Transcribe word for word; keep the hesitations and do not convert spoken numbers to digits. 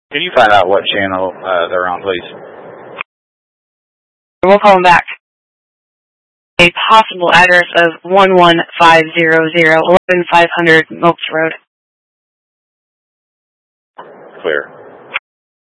Can you find out what channel uh, they're on, please? We'll call them back. A possible address of one one five zero zero eleven five hundred Milks Road. Clear.